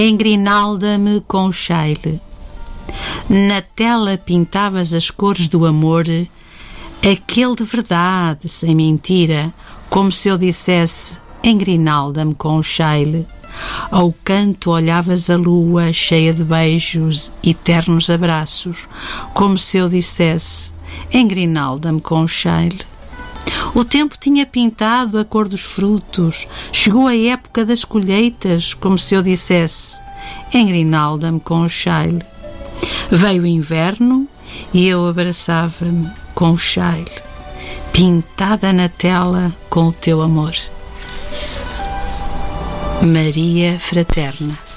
Engrinalda-me com Chaile. Na tela pintavas as cores do amor, aquele de verdade, sem mentira, como se eu dissesse: engrinalda-me com Chaile. Ao canto olhavas a lua cheia de beijos e ternos abraços, como se eu dissesse: engrinalda-me com Chaile. O tempo tinha pintado a cor dos frutos, chegou a época das colheitas, como se eu dissesse: engrinalda-me com Chaile. Veio o inverno e eu abraçava-me com Chaile, pintada na tela com o teu amor. Maria Fraterna.